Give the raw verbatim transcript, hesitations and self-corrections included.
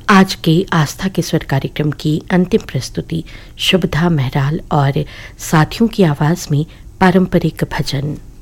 आज के आस्था के स्वर कार्यक्रम की अंतिम प्रस्तुति शुभदा महराल और साथियों की आवाज में पारंपरिक भजन।